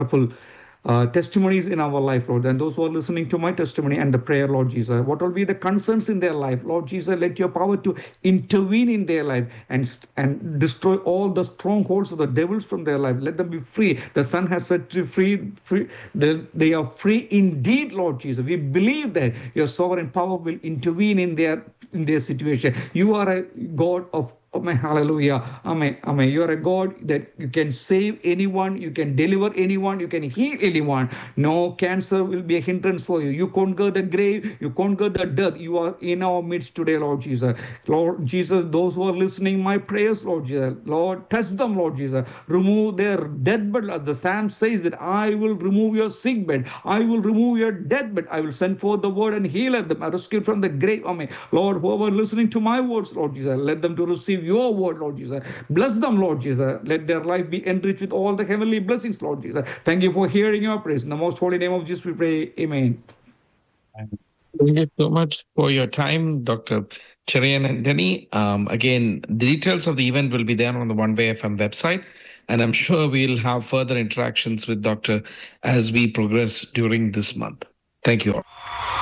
testimonies in our life, Lord. And those who are listening to my testimony and the prayer, Lord Jesus, what will be the concerns in their life, Lord Jesus, let your power to intervene in their life and destroy all the strongholds of the devils from their life. Let them be free. The Son has set you free. They are free indeed, Lord Jesus. We believe that your sovereign power will intervene in their situation. You are a God of Amen. Hallelujah. Amen. Amen. You are a God that you can save anyone, you can deliver anyone, you can heal anyone. No cancer will be a hindrance for you. You conquer the grave, you conquer the death. You are in our midst today, Lord Jesus. Lord Jesus, those who are listening, my prayers, Lord Jesus. Lord, touch them, Lord Jesus. Remove their deathbed. As the Psalm says that I will remove your sick bed, I will remove your deathbed. I will send forth the word and heal them. I rescue from the grave. Amen. Lord, whoever listening to my words, Lord Jesus, let them to receive your word, Lord Jesus. Bless them, Lord Jesus. Let their life be enriched with all the heavenly blessings, Lord Jesus. Thank you for hearing your praise. In the most holy name of Jesus, we pray. Amen. Thank you so much for your time, Dr. Cherian and Denny. Again, the details of the event will be there on the One Way FM website. And I'm sure we'll have further interactions with Doctor as we progress during this month. Thank you all.